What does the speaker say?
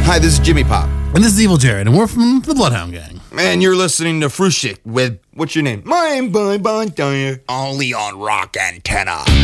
Hi, this is Jimmy Pop. And this is Evil Jared, and we're from the Bloodhound Gang. And you're listening to Frushik with, what's your name? My name's Bye Bye Dyer. Only on Rock Antenna.